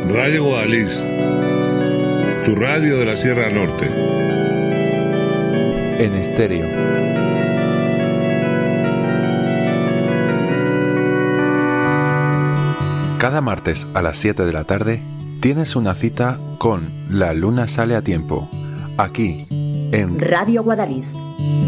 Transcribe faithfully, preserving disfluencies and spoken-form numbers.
Radio Guadalís, tu radio de la Sierra Norte. En estéreo. Cada martes a las siete de la tarde tienes una cita con La Luna Sale a Tiempo, aquí en Radio Guadalís.